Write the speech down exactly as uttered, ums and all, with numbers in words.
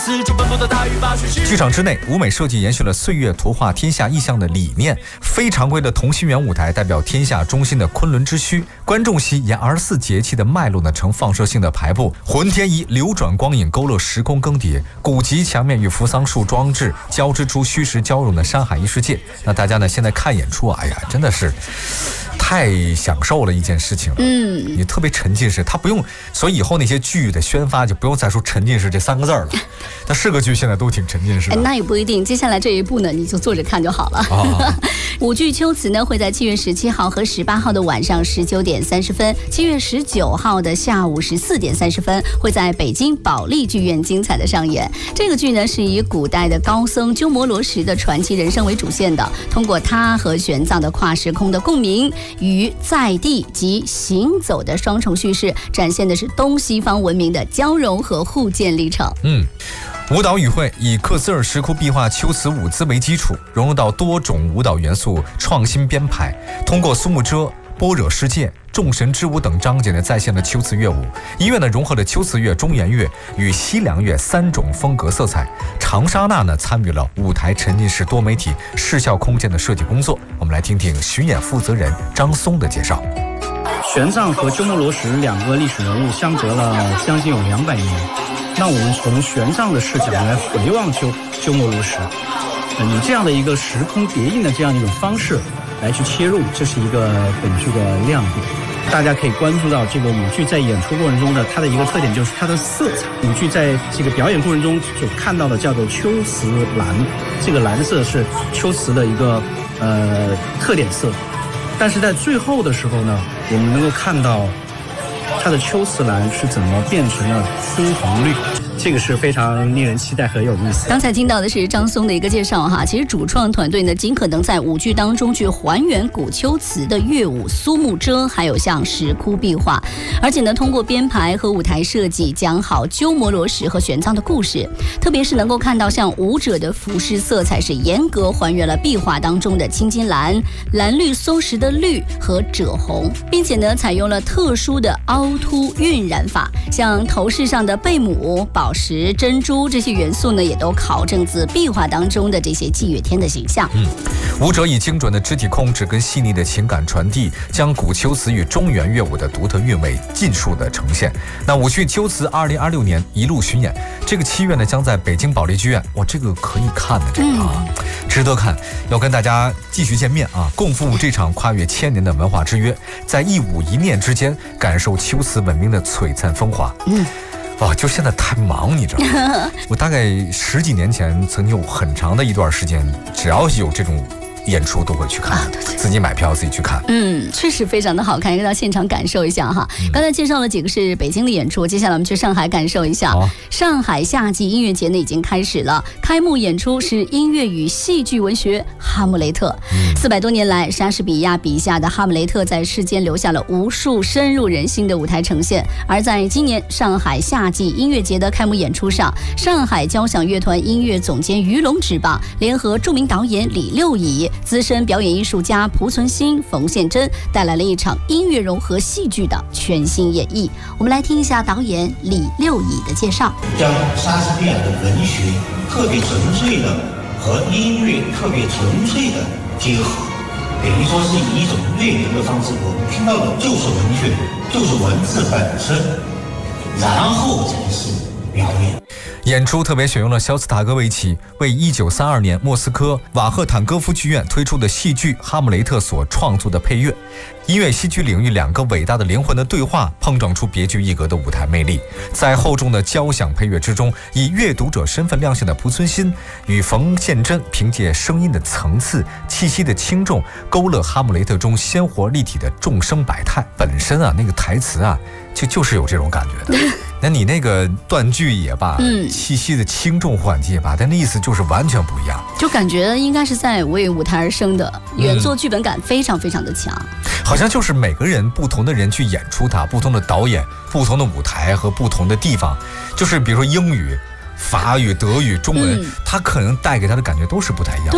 剧场之内，舞美设计延续了岁月图画天下意象的理念，非常规的同心圆舞台代表天下中心的昆仑之墟，观众席沿二十四节气的脉络呢呈放射性的排布，浑天仪流转光影勾勒时空更迭，古籍墙面与扶桑树装置交织出虚实交融的山海异世界。那大家呢现在看演出啊，哎呀，真的是太享受了一件事情了，嗯，你特别沉浸式，他不用，所以以后那些剧的宣发就不用再说沉浸式这三个字了。它是个剧，现在都挺沉浸式的。 那也不一定，接下来这一部呢，你就坐着看就好了。 啊、 舞剧《秋词》呢，会在七月十七号和十八号的晚上十九点三十分，七月十九号的下午十四点三十分，会在北京保利剧院精彩的上演。这个剧呢，是以古代的高僧鸠摩罗什的传奇人生为主线的，通过他和玄奘的跨时空的共鸣与在地及行走的双重叙事，展现的是东西方文明的交融和互鉴历程。 嗯。舞蹈语汇以克孜尔石窟壁画秋瓷舞姿为基础，融入到多种舞蹈元素，创新编排，通过苏幕遮、般若世界、众神之舞等章节呢，再现了秋瓷乐舞。音乐呢，融合了秋瓷乐、中原乐与西凉乐三种风格色彩。长沙娜呢，参与了舞台沉浸式多媒体视效空间的设计工作。我们来听听巡演负责人张松的介绍。 玄奘和鸠摩罗什两个历史人物相隔了将近有两百年。那我们从玄奘的视角来回望鸠鸠摩罗什，呃，以这样的一个时空叠印的这样一种方式来去切入，这是一个本剧的亮点。大家可以关注到这个舞剧在演出过程中的它的一个特点就是它的色彩。舞剧在这个表演过程中所看到的叫做秋瓷蓝，这个蓝色是秋瓷的一个呃特点色，但是在最后的时候呢，我们能够看到它的秋瓷蓝是怎么变成了昏黄绿，这个是非常令人期待和有意思。 刚才听到的是张松的一个介绍哈，其实主创团队呢，尽可能在舞剧当中去还原古秋瓷的乐舞、苏幕遮，还有像石窟壁画，而且呢，通过编排和舞台设计，讲好鸠摩罗什和玄奘的故事，特别是能够看到像舞者的服饰色彩是严格还原了壁画当中的青金蓝、蓝绿松石的绿和赭红，并且呢，采用了特殊的凹凸晕染法，像头饰上的贝母、宝石、珍珠这些元素呢，也都考证自壁画当中的这些祭月天的形象。 嗯，舞者以精准的肢体控制跟细腻的情感传递，将古秋瓷与中原乐舞的独特韵味尽数的呈现。那舞剧《秋瓷》二零二六年一路巡演，这个七月呢将在北京保利剧院，哇，这个可以看的，这个啊、嗯，值得看。要跟大家继续见面啊，共赴这场跨越千年的文化之约，在一舞一念之间，感受秋瓷文明的璀璨风华。嗯。哇，就现在太忙，你知道吗？我大概十几年前曾经有很长的一段时间，只要有这种演出都会去看、啊、对对，自己买票自己去看。 嗯，确实非常的好看，要到现场感受一下哈、嗯。刚才介绍了几个是北京的演出，接下来我们去上海感受一下。哦、上海夏季音乐节呢已经开始了，开幕演出是音乐与戏剧文学《哈姆雷特》。四百多年来，莎士比亚笔下的哈姆雷特在世间留下了无数深入人心的舞台呈现。而在今年上海夏季音乐节的开幕演出上，上海交响乐团音乐总监于龙执棒，联合著名导演李六乙、资深表演艺术家蒲存昕、冯宪珍，带来了一场音乐融合戏剧的全新演绎。我们来听一下导演李六乙的介绍。 将莎士比亚的文学特别纯粹的和音乐特别纯粹的结合，等于说是以一种乐评的方式，我们听到的就是文学，就是文字本身，然后才是表演。 演出特别选用了肖斯塔科维奇为一九三二年莫斯科瓦赫坦戈夫剧院推出的戏剧《哈姆雷特》所创作的配乐。音乐戏剧领域两个伟大的灵魂的对话，碰撞出别具一格的舞台魅力。在厚重的交响配乐之中，以阅读者身份亮相的蒲存昕与冯宪珍，凭借声音的层次、气息的轻重，勾勒哈姆雷特中鲜活立体的众生百态。本身啊，那个台词啊，就就是有这种感觉的。那你那个断句也罢，嗯，气息的轻重缓急也罢，但那意思就是完全不一样， 就感觉应该是在为舞台而生的，原作剧本感非常非常的强。 嗯，好像就是每个人不同的人去演出它，不同的导演、不同的舞台和不同的地方，就是比如说英语、法语、德语、中文，嗯，它可能带给他的感觉都是不太一样。